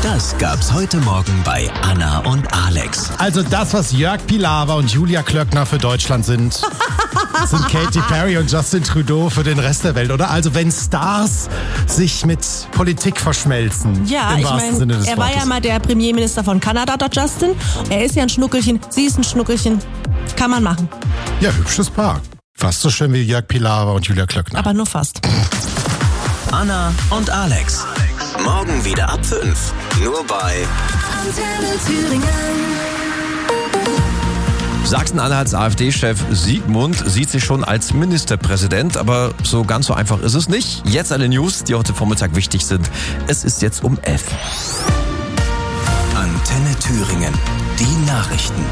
Das gab's heute Morgen bei Anna und Alex. Also das, was Jörg Pilawa und Julia Klöckner für Deutschland sind, sind Katy Perry und Justin Trudeau für den Rest der Welt, oder? Also wenn Stars sich mit Politik verschmelzen. Ja, im ich wahrsten meine, Sinne des er war Wortes. ja mal der Premierminister von Kanada, der Justin. Er ist ja ein Schnuckelchen, sie ist ein Schnuckelchen. Kann man machen. Ja, hübsches Paar. Fast so schön wie Jörg Pilawa und Julia Klöckner. Aber nur fast. Anna und Alex. Morgen wieder ab 5. Nur bei Antenne Thüringen. Sachsen-Anhalts AfD-Chef Siegmund sieht sich schon als Ministerpräsident, aber so ganz so einfach ist es nicht. Jetzt alle News, die heute Vormittag wichtig sind. Es ist jetzt um 11. Antenne Thüringen. Die Nachrichten.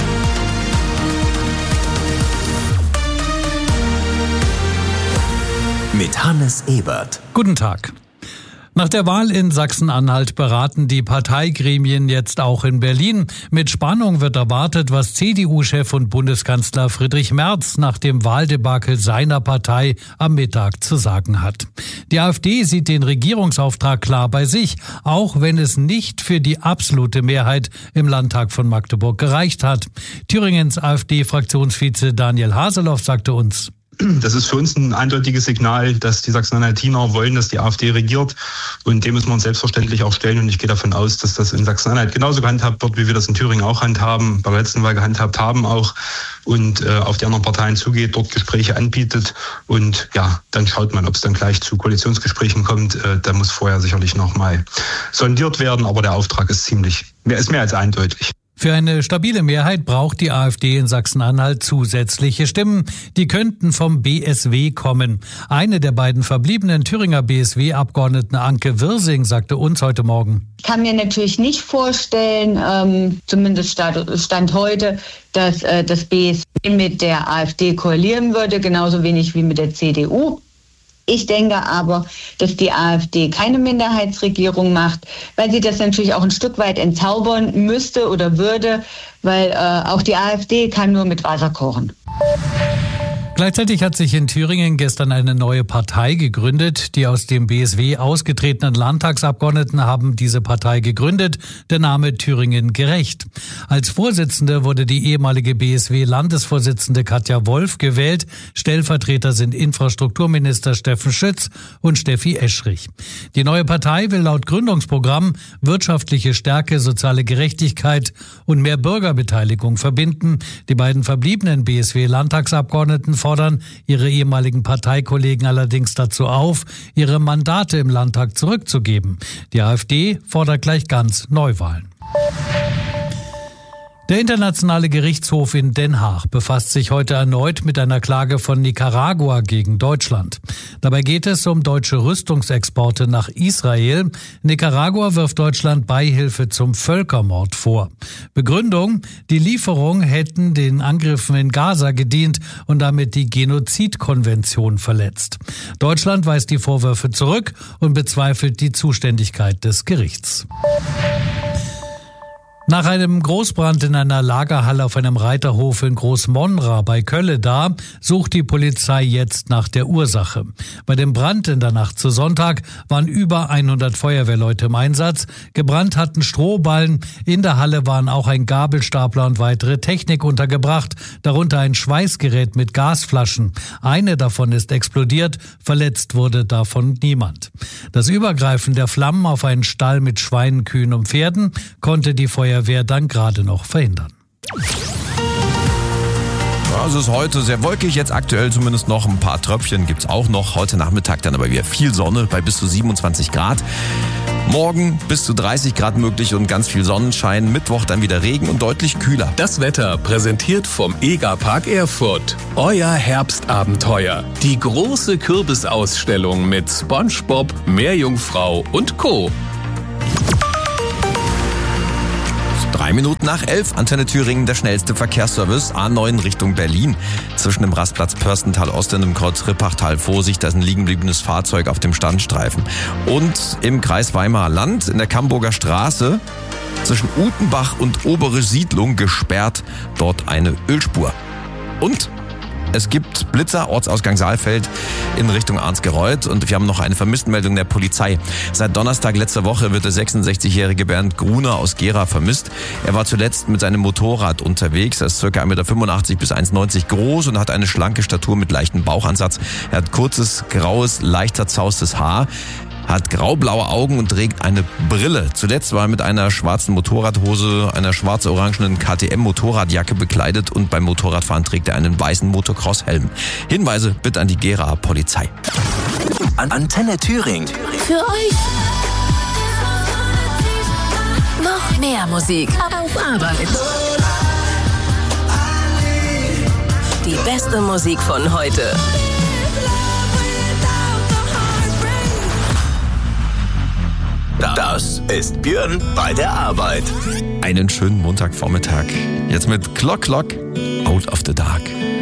Mit Hannes Ebert. Guten Tag. Nach der Wahl in Sachsen-Anhalt beraten die Parteigremien jetzt auch in Berlin. Mit Spannung wird erwartet, was CDU-Chef und Bundeskanzler Friedrich Merz nach dem Wahldebakel seiner Partei am Mittag zu sagen hat. Die AfD sieht den Regierungsauftrag klar bei sich, auch wenn es nicht für die absolute Mehrheit im Landtag von Magdeburg gereicht hat. Thüringens AfD-Fraktionsvize Daniel Haseloff sagte uns: Das ist für uns ein eindeutiges Signal, dass die Sachsen-Anhaltiner wollen, dass die AfD regiert. Und dem müssen wir uns selbstverständlich auch stellen. Und ich gehe davon aus, dass das in Sachsen-Anhalt genauso gehandhabt wird, wie wir das in Thüringen auch handhaben, bei der letzten Wahl gehandhabt haben auch. Und auf die anderen Parteien zugeht, dort Gespräche anbietet. Und ja, dann schaut man, ob es dann gleich zu Koalitionsgesprächen kommt. Da muss vorher sicherlich nochmal sondiert werden. Aber der Auftrag ist mehr als eindeutig. Für eine stabile Mehrheit braucht die AfD in Sachsen-Anhalt zusätzliche Stimmen. Die könnten vom BSW kommen. Eine der beiden verbliebenen Thüringer BSW-Abgeordneten, Anke Wirsing, sagte uns heute Morgen: Ich kann mir natürlich nicht vorstellen, zumindest Stand heute, dass das BSW mit der AfD koalieren würde, genauso wenig wie mit der CDU. Ich denke aber, dass die AfD keine Minderheitsregierung macht, weil sie das natürlich auch ein Stück weit entzaubern müsste oder würde, weil auch die AfD kann nur mit Wasser kochen. Gleichzeitig hat sich in Thüringen gestern eine neue Partei gegründet. Die aus dem BSW ausgetretenen Landtagsabgeordneten haben diese Partei gegründet. Der Name Thüringen gerecht. Als Vorsitzende wurde die ehemalige BSW-Landesvorsitzende Katja Wolf gewählt. Stellvertreter sind Infrastrukturminister Steffen Schütz und Steffi Eschrich. Die neue Partei will laut Gründungsprogramm wirtschaftliche Stärke, soziale Gerechtigkeit und mehr Bürgerbeteiligung verbinden. Die beiden verbliebenen BSW-Landtagsabgeordneten fordern ihre ehemaligen Parteikollegen allerdings dazu auf, ihre Mandate im Landtag zurückzugeben. Die AfD fordert gleich ganz Neuwahlen. Der Internationale Gerichtshof in Den Haag befasst sich heute erneut mit einer Klage von Nicaragua gegen Deutschland. Dabei geht es um deutsche Rüstungsexporte nach Israel. Nicaragua wirft Deutschland Beihilfe zum Völkermord vor. Begründung: Die Lieferungen hätten den Angriffen in Gaza gedient und damit die Genozidkonvention verletzt. Deutschland weist die Vorwürfe zurück und bezweifelt die Zuständigkeit des Gerichts. Nach einem Großbrand in einer Lagerhalle auf einem Reiterhof in Großmonra bei Kölleda sucht die Polizei jetzt nach der Ursache. Bei dem Brand in der Nacht zu Sonntag waren über 100 Feuerwehrleute im Einsatz. Gebrannt hatten Strohballen. In der Halle waren auch ein Gabelstapler und weitere Technik untergebracht, darunter ein Schweißgerät mit Gasflaschen. Eine davon ist explodiert, verletzt wurde davon niemand. Das Übergreifen der Flammen auf einen Stall mit Schweinen, Kühen und Pferden konnte die Feuerwehr dann gerade noch verhindern. Ja, es ist heute sehr wolkig, jetzt aktuell zumindest noch ein paar Tröpfchen gibt's auch noch. Heute Nachmittag dann aber wieder viel Sonne bei bis zu 27 Grad. Morgen bis zu 30 Grad möglich und ganz viel Sonnenschein. Mittwoch dann wieder Regen und deutlich kühler. Das Wetter präsentiert vom EGA-Park Erfurt. Euer Herbstabenteuer. Die große Kürbisausstellung mit SpongeBob, Meerjungfrau und Co. 3 Minuten nach 11, Antenne Thüringen, der schnellste Verkehrsservice, A9 Richtung Berlin. Zwischen dem Rastplatz Pörstental Ost und dem Kreuz Rippachtal Vorsicht, da ist ein liegenbliebenes Fahrzeug auf dem Standstreifen. Und im Kreis Weimarer Land, in der Camburger Straße, zwischen Utenbach und Obere Siedlung gesperrt, dort eine Ölspur. Und Es gibt Blitzer, Ortsausgang Saalfeld in Richtung Arnsgereuth und wir haben noch eine Vermisstenmeldung der Polizei. Seit Donnerstag letzter Woche wird der 66-jährige Bernd Gruner aus Gera vermisst. Er war zuletzt mit seinem Motorrad unterwegs. Er ist ca. 1,85 Meter bis 1,90 Meter groß und hat eine schlanke Statur mit leichtem Bauchansatz. Er hat kurzes, graues, leicht zerzaustes Haar, hat graublaue Augen und trägt eine Brille. Zuletzt war er mit einer schwarzen Motorradhose, einer schwarz-orangenen KTM-Motorradjacke bekleidet und beim Motorradfahren trägt er einen weißen Motocross-Helm. Hinweise bitte an die Gera Polizei. Antenne Thüringen. Für euch. Noch mehr Musik auf Arbeit. Die beste Musik von heute. Das ist Björn bei der Arbeit. Einen schönen Montagvormittag. Jetzt mit Clock Clock, Out of the Dark.